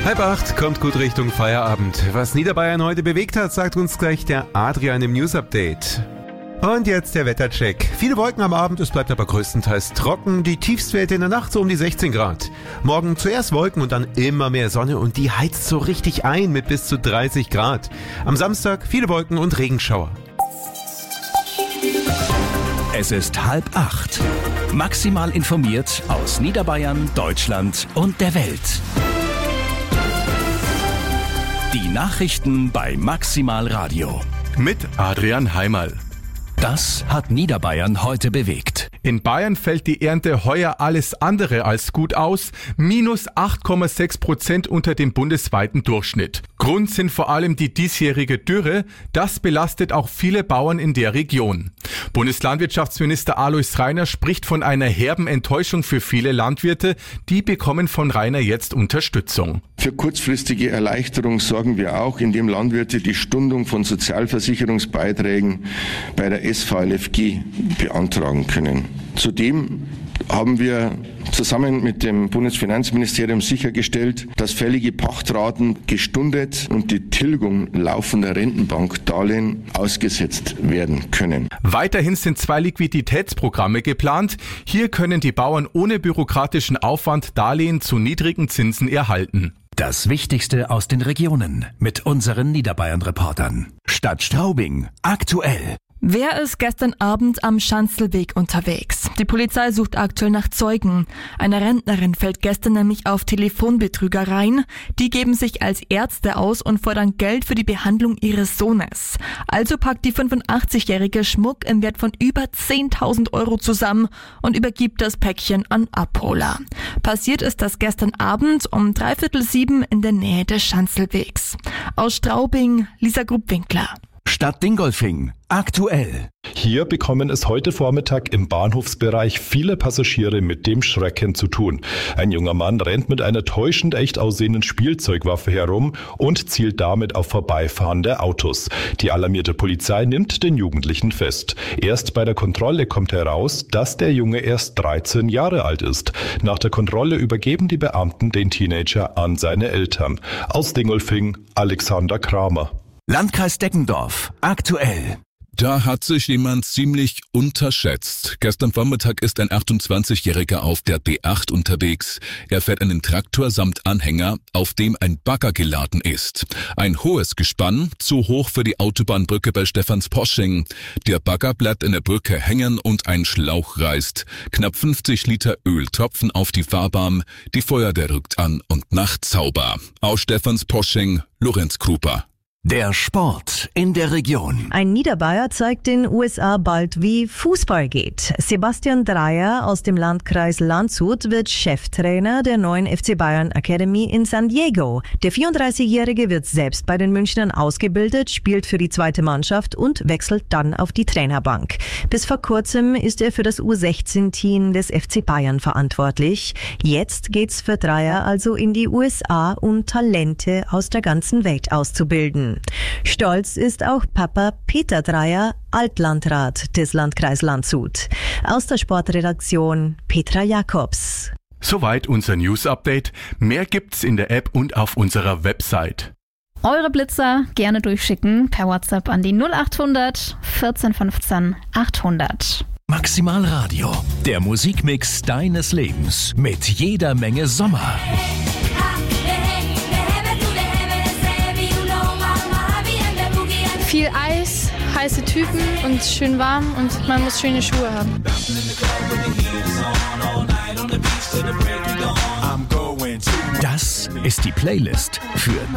7:30, kommt gut Richtung Feierabend. Was Niederbayern heute bewegt hat, sagt uns gleich der Adrian im News-Update. Und jetzt der Wettercheck. Viele Wolken am Abend, es bleibt aber größtenteils trocken. Die Tiefstwerte in der Nacht so um die 16 Grad. Morgen zuerst Wolken und dann immer mehr Sonne und die heizt so richtig ein mit bis zu 30 Grad. Am Samstag viele Wolken und Regenschauer. Es ist 7:30. Maximal informiert aus Niederbayern, Deutschland und der Welt. Die Nachrichten bei Maximal Radio. Mit Adrian Heimerl. Das hat Niederbayern heute bewegt. In Bayern fällt die Ernte heuer alles andere als gut aus. Minus 8,6% unter dem bundesweiten Durchschnitt. Grund sind vor allem die diesjährige Dürre. Das belastet auch viele Bauern in der Region. Bundeslandwirtschaftsminister Alois Rainer spricht von einer herben Enttäuschung für viele Landwirte. Die bekommen von Rainer jetzt Unterstützung. Für kurzfristige Erleichterung sorgen wir auch, indem Landwirte die Stundung von Sozialversicherungsbeiträgen bei der SVLFG beantragen können. Zudem haben wir zusammen mit dem Bundesfinanzministerium sichergestellt, dass fällige Pachtraten gestundet und die Tilgung laufender Rentenbankdarlehen ausgesetzt werden können. Weiterhin sind 2 Liquiditätsprogramme geplant. Hier können die Bauern ohne bürokratischen Aufwand Darlehen zu niedrigen Zinsen erhalten. Das Wichtigste aus den Regionen mit unseren Niederbayern-Reportern. Stadt Straubing, aktuell. Wer ist gestern Abend am Schanzelweg unterwegs? Die Polizei sucht aktuell nach Zeugen. Eine Rentnerin fällt gestern nämlich auf Telefonbetrügereien. Die geben sich als Ärzte aus und fordern Geld für die Behandlung ihres Sohnes. Also packt die 85-jährige Schmuck im Wert von über 10.000 Euro zusammen und übergibt das Päckchen an Abholer. Passiert ist das gestern Abend um 6:45 in der Nähe des Schanzelwegs. Aus Straubing, Lisa Grubwinkler. Stadt Dingolfing, aktuell. Hier bekommen es heute Vormittag im Bahnhofsbereich viele Passagiere mit dem Schrecken zu tun. Ein junger Mann rennt mit einer täuschend echt aussehenden Spielzeugwaffe herum und zielt damit auf vorbeifahrende Autos. Die alarmierte Polizei nimmt den Jugendlichen fest. Erst bei der Kontrolle kommt heraus, dass der Junge erst 13 Jahre alt ist. Nach der Kontrolle übergeben die Beamten den Teenager an seine Eltern. Aus Dingolfing, Alexander Kramer. Landkreis Deggendorf, aktuell. Da hat sich jemand ziemlich unterschätzt. Gestern Vormittag ist ein 28-Jähriger auf der B8 unterwegs. Er fährt einen Traktor samt Anhänger, auf dem ein Bagger geladen ist. Ein hohes Gespann, zu hoch für die Autobahnbrücke bei Stephansposching. Der Bagger bleibt in der Brücke hängen und ein Schlauch reißt. Knapp 50 Liter Öl tropfen auf die Fahrbahn. Die Feuerwehr rückt an und nachts sauber. Aus Stephansposching, Lorenz Kruper. Der Sport in der Region. Ein Niederbayer zeigt den USA bald, wie Fußball geht. Sebastian Dreyer aus dem Landkreis Landshut wird Cheftrainer der neuen FC Bayern Academy in San Diego. Der 34-Jährige wird selbst bei den Münchnern ausgebildet, spielt für die zweite Mannschaft und wechselt dann auf die Trainerbank. Bis vor kurzem ist er für das U16-Team des FC Bayern verantwortlich. Jetzt geht's für Dreyer also in die USA, um Talente aus der ganzen Welt auszubilden. Stolz ist auch Papa Peter Dreyer, Altlandrat des Landkreis Landshut. Aus der Sportredaktion Petra Jakobs. Soweit unser News-Update. Mehr gibt's in der App und auf unserer Website. Eure Blitzer gerne durchschicken per WhatsApp an die 0800 14 15 800. Maximal Radio, der Musikmix deines Lebens mit jeder Menge Sommer. Viel Eis, heiße Typen und schön warm und man muss schöne Schuhe haben. Das ist die Playlist für